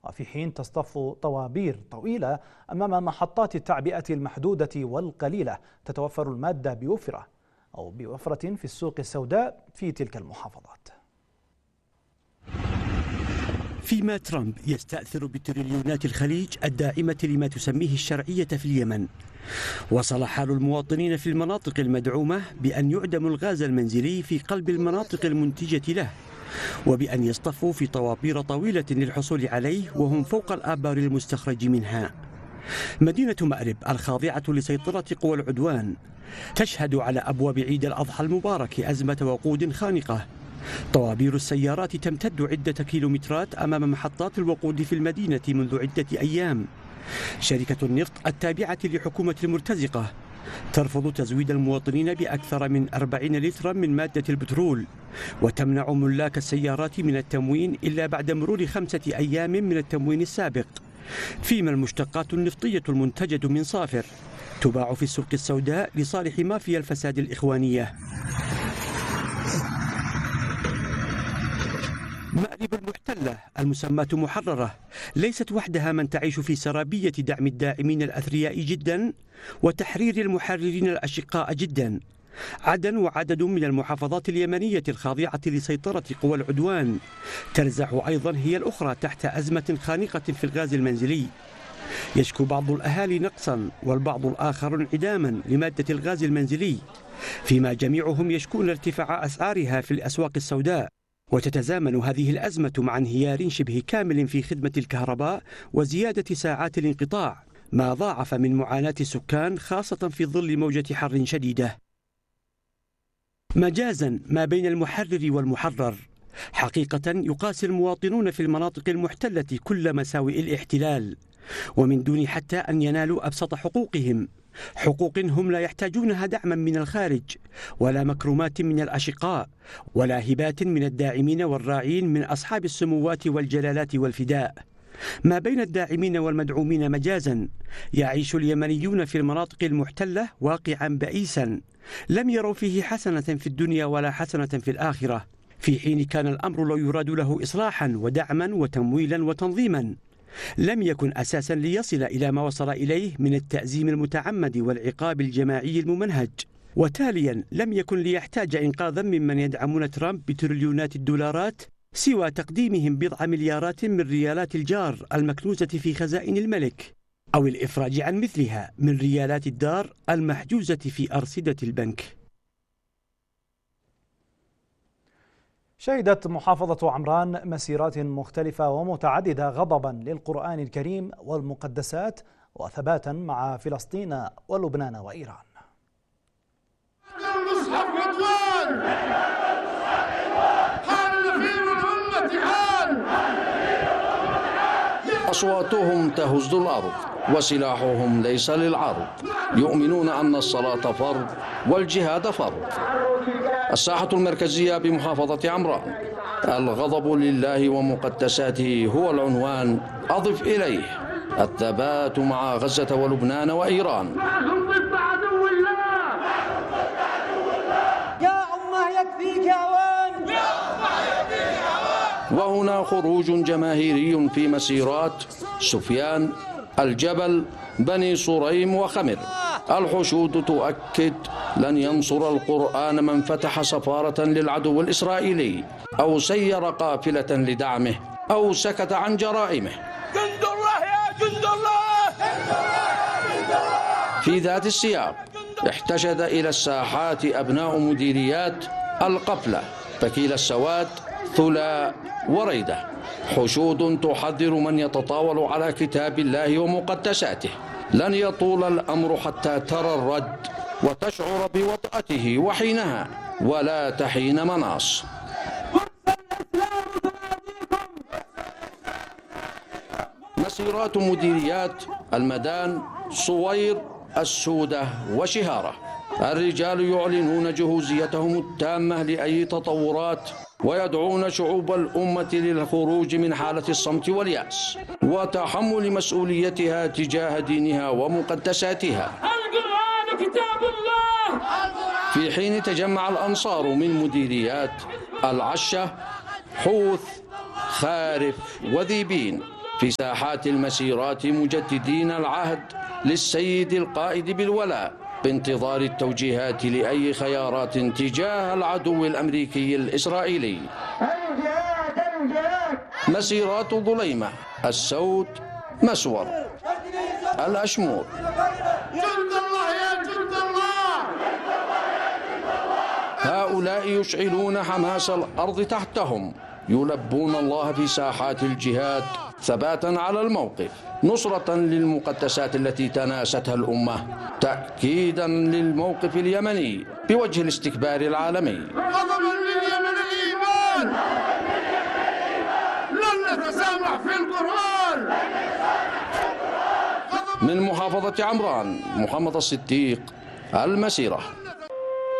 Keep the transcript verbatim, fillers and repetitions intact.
وفي حين تصطف طوابير طويلة أمام محطات التعبئة المحدودة والقليلة تتوفر المادة بوفرة أو بوفرة في السوق السوداء في تلك المحافظات. فيما ترامب يستأثر بتريليونات الخليج الداعمة لما تسميه الشرعية في اليمن، وصل حال المواطنين في المناطق المدعومة بأن يعدموا الغاز المنزلي في قلب المناطق المنتجة له، وبأن يصطفوا في طوابير طويلة للحصول عليه وهم فوق الآبار المستخرج منها. مدينة مأرب الخاضعة لسيطرة قوى العدوان تشهد على أبواب عيد الأضحى المبارك أزمة وقود خانقة. طوابير السيارات تمتد عدة كيلومترات أمام محطات الوقود في المدينة منذ عدة أيام. شركة النفط التابعة لحكومة المرتزقة ترفض تزويد المواطنين بأكثر من أربعين لترا من مادة البترول، وتمنع ملاك السيارات من التموين إلا بعد مرور خمسة أيام من التموين السابق. فيما المشتقات النفطية المنتجة من صافر تباع في السوق السوداء لصالح مافيا الفساد الإخوانية. مأرب المحتلة المسماة محررة ليست وحدها من تعيش في سرابية دعم الداعمين الأثرياء جدا وتحرير المحررين الأشقاء جدا. عدن وعدد من المحافظات اليمنية الخاضعة لسيطرة قوى العدوان ترزح أيضا هي الأخرى تحت أزمة خانقة في الغاز المنزلي. يشكو بعض الأهالي نقصا والبعض الآخر انعداما لمادة الغاز المنزلي، فيما جميعهم يشكون ارتفاع أسعارها في الأسواق السوداء. وتتزامن هذه الأزمة مع انهيار شبه كامل في خدمة الكهرباء وزيادة ساعات الانقطاع، ما ضاعف من معاناة السكان خاصة في ظل موجة حر شديدة. مجازا ما بين المحرر والمحرر، حقيقة يقاسي المواطنون في المناطق المحتلة كل مساوئ الاحتلال، ومن دون حتى أن ينالوا أبسط حقوقهم، حقوق هم لا يحتاجونها دعما من الخارج ولا مكرمات من الأشقاء ولا هبات من الداعمين والراعين من أصحاب السموات والجلالات والفداء. ما بين الداعمين والمدعومين مجازا يعيش اليمنيون في المناطق المحتلة واقعا بئيسا لم يروا فيه حسنة في الدنيا ولا حسنة في الآخرة، في حين كان الأمر لو يراد له إصلاحا ودعما وتمويلا وتنظيما لم يكن أساسا ليصل إلى ما وصل إليه من التأزيم المتعمد والعقاب الجماعي الممنهج، وتاليا لم يكن ليحتاج إنقاذا ممن يدعمون ترامب بتريليونات الدولارات سوى تقديمهم بضع مليارات من ريالات الجار المكنوزة في خزائن الملك، أو الإفراج عن مثلها من ريالات الدار المحجوزة في أرصدة البنك. شهدت محافظة عمران مسيرات مختلفة ومتعددة غضبا للقرآن الكريم والمقدسات وثباتا مع فلسطين ولبنان وإيران. أصواتهم تهز الأرض وسلاحهم ليس للعرض، يؤمنون أن الصلاة فرض والجهاد فرض. الساحة المركزية بمحافظة عمران، الغضب لله ومقدساته هو العنوان، أضف إليه الثبات مع غزة ولبنان وإيران. يا أمة يكفيك أوان، وهنا خروج جماهيري في مسيرات سفيان، الجبل، بني صريم وخمر. الحشود تؤكد لن ينصر القرآن من فتح سفارة للعدو الإسرائيلي أو سير قافلة لدعمه أو سكت عن جرائمه. جند الله يا جند الله. في ذات السياق احتشد إلى الساحات أبناء مديريات القفلة، ثكيل السواد، ثلا وريدة، حشود تحذر من يتطاول على كتاب الله ومقدساته. لن يطول الأمر حتى ترى الرد وتشعر بوطأته، وحينها ولا تحين مناص. مسيرات مديريات المدان، صوير، السودة وشهارة. الرجال يعلنون جهوزيتهم التامة لأي تطورات ويدعون شعوب الأمة للخروج من حالة الصمت واليأس وتحمل مسؤوليتها تجاه دينها ومقدساتها. القرآن كتاب الله. في حين تجمع الأنصار من مديريات العشة، حوث، خارف وذيبين في ساحات المسيرات مجددين العهد للسيد القائد بالولاء بانتظار التوجيهات لأي خيارات تجاه العدو الأمريكي الإسرائيلي. مسيرات ظليمة، السود، مسور، الأشمور. جند الله يا جند الله. هؤلاء يشعلون حماس الأرض تحتهم، يلبون الله في ساحات الجهاد ثباتا على الموقف، نصرة للمقدسات التي تناستها الأمة، تأكيدا للموقف اليمني بوجه الاستكبار العالمي. غضبا لليمنيين، لن نتسامح في القرآن. من محافظة عمران، محمد الصديق، المسيرة.